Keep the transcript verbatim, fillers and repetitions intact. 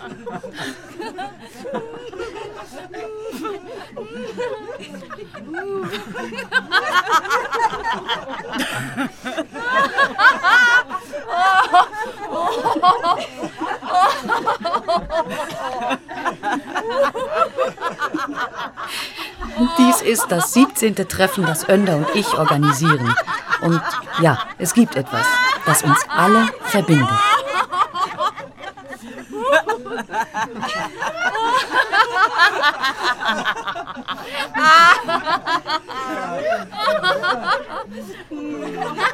Dies ist das siebzehnte Treffen, das Önder und ich organisieren. Und ja, es gibt etwas, das uns alle verbindet.